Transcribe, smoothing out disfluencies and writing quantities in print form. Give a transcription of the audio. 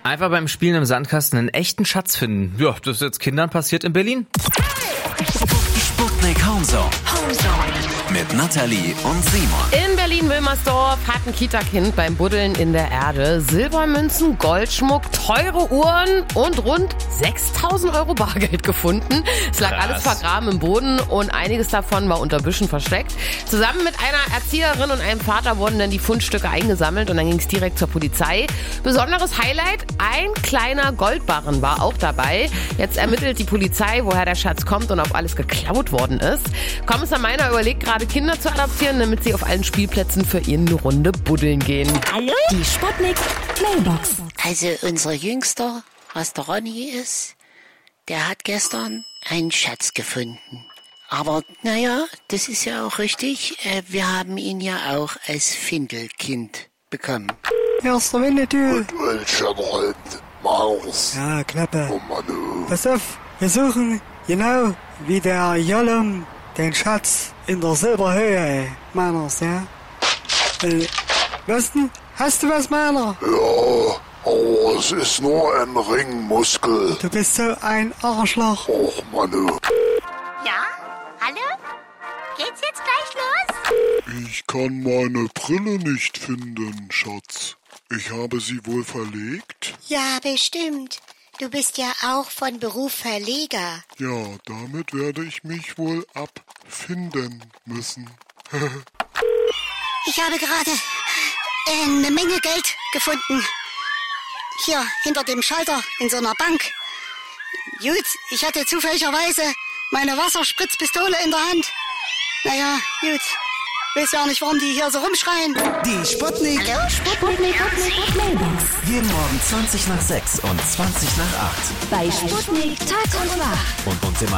Einfach beim Spielen im Sandkasten einen echten Schatz finden. Ja, das ist jetzt Kindern passiert in Berlin. Sputnik Homezone. Mit Nathalie und Simon. In Berlin-Wilmersdorf hat ein Kita-Kind beim Buddeln in der Erde Silbermünzen, Goldschmuck, teure Uhren und rund 6.000 Euro Bargeld gefunden. Es lag alles vergraben im Boden und einiges davon war unter Büschen versteckt. Zusammen mit einer Erzieherin und einem Vater wurden dann die Fundstücke eingesammelt und dann ging es direkt zur Polizei. Besonderes Highlight, ein kleiner Goldbarren war auch dabei. Jetzt ermittelt die Polizei, woher der Schatz kommt und ob alles geklaut worden ist. Kommissar Meiner überlegt gerade, Kinder zu adoptieren, damit sie auf allen Spielplätzen für ihn eine Runde buddeln gehen. Hallo? Die Sputnik Mailbox. Also unser Jüngster, was der Ronny ist, der hat gestern einen Schatz gefunden. Aber naja, das ist ja auch richtig. Wir haben ihn ja auch als Findelkind bekommen. Erster Winnetou. Und welcher Freund? Maus. Ja, Klappe. Oh Mann, du. Pass auf, wir suchen genau wie der Jollum den Schatz in der Silberhöhe meiners, ja? Was denn? Hast du was, Meiner? Ja, aber es ist nur ein Ringmuskel. Du bist so ein Arschloch. Och Mann, du. Ja? Hallo? Geht's jetzt gleich los? Ich kann meine Brille nicht finden, Schatz. Ich habe sie wohl verlegt? Ja, bestimmt. Du bist ja auch von Beruf Verleger. Ja, damit werde ich mich wohl abfinden müssen. Ich habe gerade eine Menge Geld gefunden. Hier, hinter dem Schalter in so einer Bank. Gut, ich hatte zufälligerweise meine Wasserspritzpistole in der Hand. Naja, gut. Weiß ja nicht, warum die hier so rumschreien. Die Sputnik. Hallo? Sputnik Mailbox. Jeden Morgen 20 nach 6 und 20 nach 8. Bei Sputnik Tag und Nacht. Und uns im